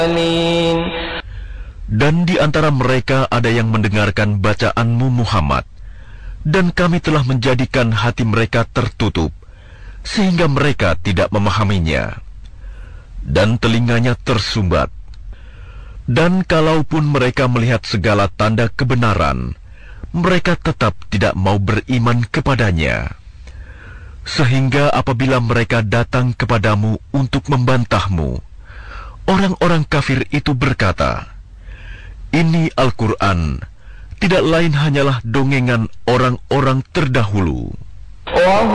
Dan di antara mereka ada yang mendengarkan bacaanmu Muhammad, dan kami telah menjadikan hati mereka tertutup, sehingga mereka tidak memahaminya, dan telinganya tersumbat. Dan kalaupun mereka melihat segala tanda kebenaran, mereka tetap tidak mau beriman kepadanya. Sehingga apabila mereka datang kepadamu untuk membantahmu, orang-orang kafir itu berkata, "Ini Al-Quran tidak lain hanyalah dongengan orang-orang terdahulu."